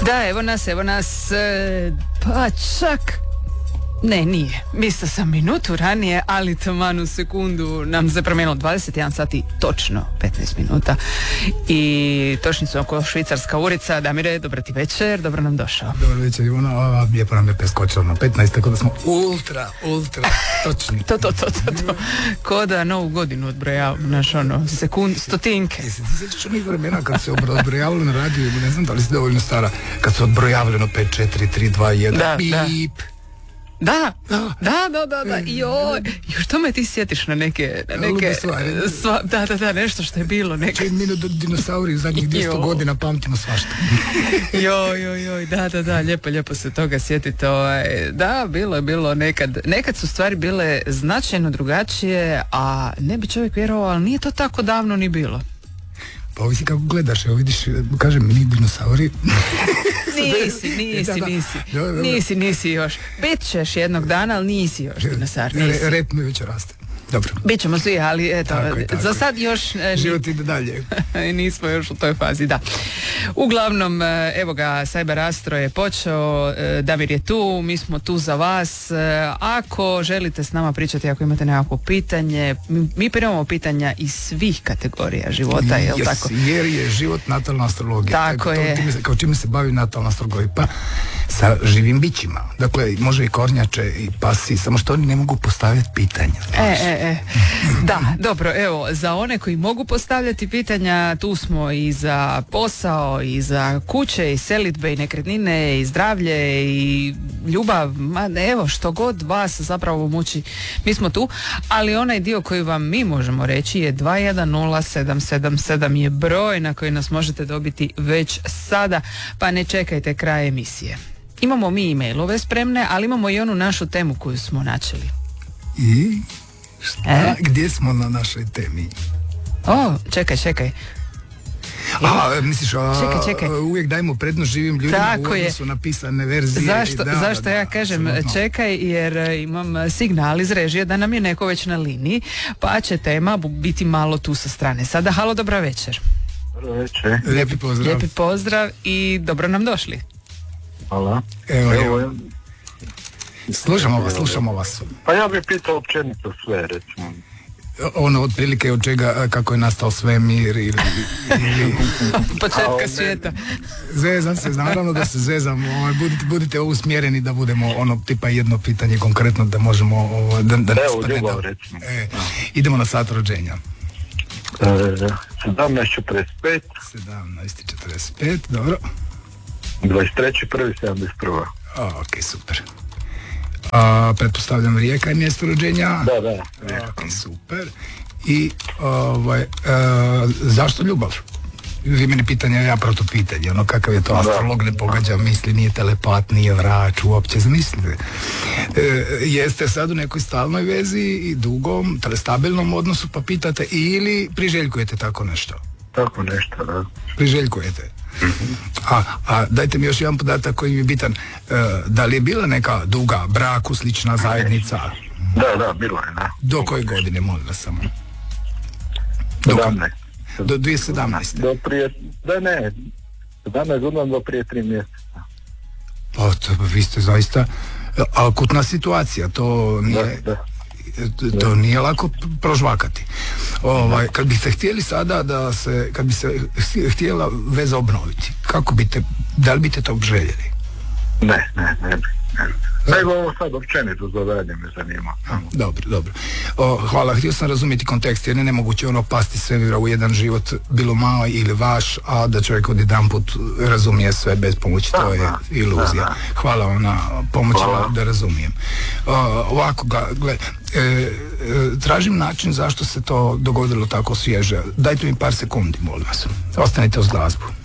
Da, evo nas, pa čak... Ne, nije. Mislila sam minutu ranije, ali taman u sekundu nam se promijenilo 21 sati, točno 15 minuta. I točni su oko švicarska urica. Damire, dobro ti večer, dobro nam došao. Dobro večer, Ivona, ova lijepo nam je preskočila na 15, tako da smo ultra točni. To. Ko da novu godinu odbrojavamo, znaš, stotinke. Jesi ti sjećaš onih vremena kad se odbrojavalo na radiju, ne znam da li si dovoljno stara, kad se odbrojavalo 5, 4, 3, 2, 1, bip. Da. Joj, što me ti sjetiš na neke stvari. Da, nešto što je bilo. Čim mi do dinosauri zadnjih 200 godina pamtimo svašta. Joj, da, lijepo se toga sjetiti. Da, bilo nekad su stvari bile značajno drugačije, a ne bi čovjek vjerovao, ali nije to tako davno ni bilo. Pa ovisi kako gledaš, evo vidiš, kažem, mi dinosauri. Nisi još. Bit ćeš jednog dana, ali nisi još dinosaur. Rep mi već raste. Dobro. Bićemo svi, ali eto, tako za sad još... Život ide dalje. Nismo još u toj fazi, da. Uglavnom, evo ga, Cyber Astro je počeo, Damir je tu, mi smo tu za vas. Ako želite s nama pričati, ako imate nekako pitanje, mi primamo pitanja iz svih kategorija života, jel tako? Jer je život natalna astrologija. Tako je. Kao čime se bavi natalna astrologija? Pa sa živim bićima. Dakle, može i kornjače i pasi, samo što oni ne mogu postavljati pitanja. Da, dobro, evo, za one koji mogu postavljati pitanja, tu smo i za posao, i za kuće, i selidbe, i nekretnine, i zdravlje, i ljubav, evo, što god vas zapravo muči, mi smo tu, ali onaj dio koji vam mi možemo reći je 210777 je broj na koji nas možete dobiti već sada, pa ne čekajte kraj emisije. Imamo mi e-mailove spremne, ali imamo i onu našu temu koju smo načeli. I... Gdje smo na našoj temi? Čekaj. Misliš, čekaj. Uvijek dajmo prednost živim ljudima tako u odnosu na pisane verzije. Zašto ja kažem čekaj, jer imam signal iz režije da nam je neko već na liniji, pa će tema biti malo tu sa strane. Sada, halo, dobra večer. Dobro večer. Lijepi pozdrav i dobro nam došli. Hvala. Evo. Slušamo vas. Pa ja bih pitao općenito sve, recimo. Ono, otprilike od čega, kako je nastao svemir ili početka svijeta. Zezam se, naravno da se zezam. Budite usmjereni da budemo tipa jedno pitanje konkretno da možemo da ne spadne. Ljubav, recimo. Idemo na sat rođenja. 17:45. 17:45, dobro. 23.1.71. Ok, super. Pretpostavljam Rijeka je mjesto rođenja. Da. Ok, super. I zašto ljubav? Vi meni pitanje, ja protupitanje, kakav je to astrolog, ne pogađa misli, nije telepat, nije vrač, uopće zamislite. Jeste sad u nekoj stalnoj vezi i dugom, stabilnom odnosu, pa pitate, ili priželjkujete tako nešto? Tako nešto, da. Priželjkujete. A dajte mi još jedan podatak koji mi je bitan. Da li je bila neka duga braku slična zajednica? Da, bilo je, da. Do koje godine, molim vas samo? 17. Do 2017. Do prije, 17 godina do prije 3 mjeseca. Pa vi ste zaista akutna situacija, to nije... Da. To nije lako prožvakati. Kad biste htjeli sada kad bi se htjela veza obnoviti, da li biste to željeli? Ne. Nego ovo sad općenito zadanje me zanima. Dobro. Hvala, htio sam razumjeti kontekst, jer je nemoguće pasti svemira u jedan život, bilo malo ili vaš, a da čovjek odjedanput razumije sve bez pomoći, to je iluzija. Hvala vam na pomoći da razumijem. Ovako, tražim način zašto se to dogodilo tako svježe. Dajte mi par sekundi, molim vas. Ostanite uz glazbu.